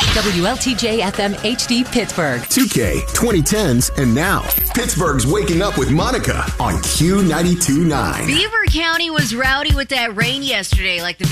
WLTJ FM HD Pittsburgh. 2K, 2010s, and now. Pittsburgh's Waking Up with Monica on Q92.9. Beaver County was rowdy with that rain yesterday, like the